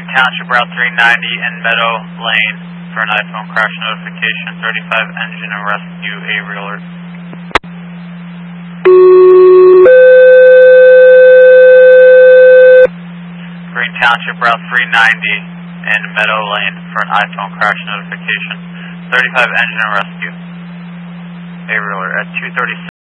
Township Route 390 and Meadow Lane for an iPhone crash notification. 35 engine and rescue Avery alert. Green Township Route 390 and Meadow Lane for an iPhone crash notification. 35 engine and rescue Avery alert at 2:36.